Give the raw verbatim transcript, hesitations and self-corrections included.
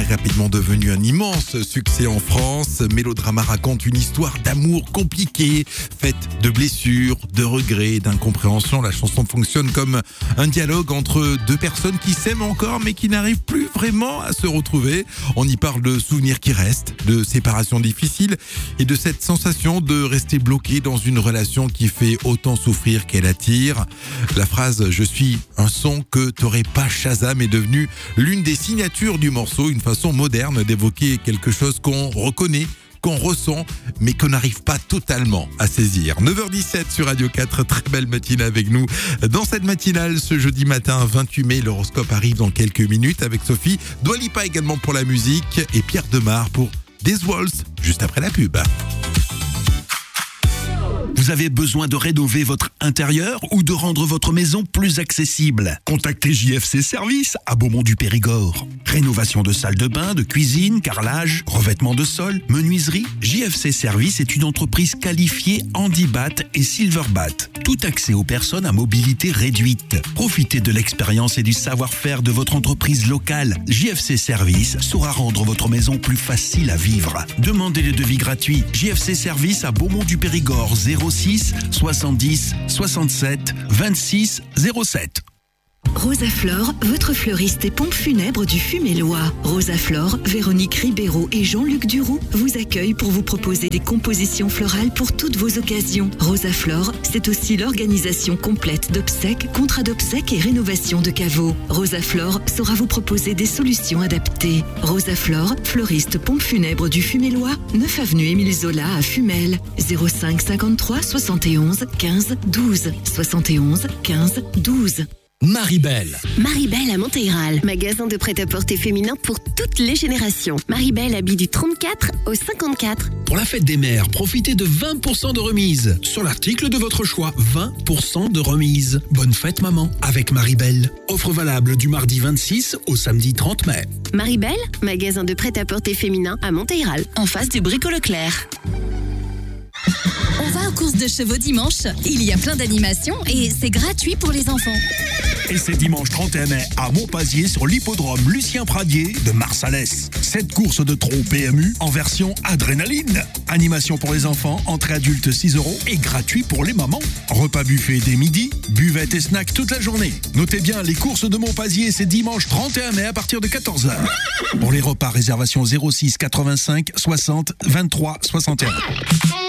est rapidement devenu un immense succès en France. Mélodrama raconte une histoire d'amour compliquée, faite de blessures, de regrets, d'incompréhension. La chanson fonctionne comme un dialogue entre deux personnes qui s'aiment encore mais qui n'arrivent plus vraiment à se retrouver. On y parle de souvenirs qui restent, de séparations difficiles et de cette sensation de rester bloqué dans une relation qui fait autant souffrir qu'elle attire. La phrase « Je suis un son que t'aurais pas Shazam » est devenue l'une des signatures du morceau, une façon moderne d'évoquer quelque chose qu'on reconnaît, qu'on ressent, mais qu'on n'arrive pas totalement à saisir. neuf heures dix-sept sur Radio quatre, très belle matinée avec nous. Dans cette matinale, ce jeudi matin vingt-huit mai, l'horoscope arrive dans quelques minutes avec Sophie, Dua Lipa également pour la musique et Pierre Demar pour These Walls, juste après la pub. Vous avez besoin de rénover votre intérieur ou de rendre votre maison plus accessible? Contactez J F C Service à Beaumont-du-Périgord. Rénovation de salle de bain, de cuisine, carrelage, revêtement de sol, menuiserie. J F C Service est une entreprise qualifiée Handibat et Silverbat. Tout accès aux personnes à mobilité réduite. Profitez de l'expérience et du savoir-faire de votre entreprise locale. J F C Service saura rendre votre maison plus facile à vivre. Demandez le devis gratuit. J F C Service à Beaumont-du-Périgord, zéro six soixante-dix soixante-sept vingt-six zéro sept. Rosaflore, votre fleuriste et pompe funèbre du Fumélois. Rosaflore, Véronique Ribeiro et Jean-Luc Duroux vous accueillent pour vous proposer des compositions florales pour toutes vos occasions. Rosaflore, c'est aussi l'organisation complète d'obsèques, contrats d'obsèques et rénovation de caveaux. Rosaflore saura vous proposer des solutions adaptées. Rosaflore, fleuriste pompe funèbre du Fumélois, neuf avenue Émile Zola à Fumel. zéro cinq cinquante-trois soixante et onze quinze douze. soixante et onze quinze douze. Maribel. Maribel à Montéral, magasin de prêt-à-porter féminin pour toutes les générations. Maribel habille du trente-quatre au cinquante-quatre. Pour la fête des mères, profitez de vingt pour cent de remise sur l'article de votre choix. vingt pour cent de remise. Bonne fête maman avec Maribel. Offre valable du mardi vingt-six au samedi trente mai. Maribel, magasin de prêt-à-porter féminin à Montéral, en face du Brico Leclerc. On va aux courses de chevaux dimanche. Il y a plein d'animations et c'est gratuit pour les enfants. Et c'est dimanche trente et un mai à Montpazier sur l'hippodrome Lucien Pradier de Marsalès. Cette course de trot P M U en version adrénaline. Animation pour les enfants, entrée adulte six euros et gratuit pour les mamans. Repas buffet dès midi, buvette et snack toute la journée. Notez bien, les courses de Montpazier, c'est dimanche trente et un mai à partir de quatorze heures. Pour les repas, réservation zéro six quatre-vingt-cinq soixante vingt-trois soixante et un.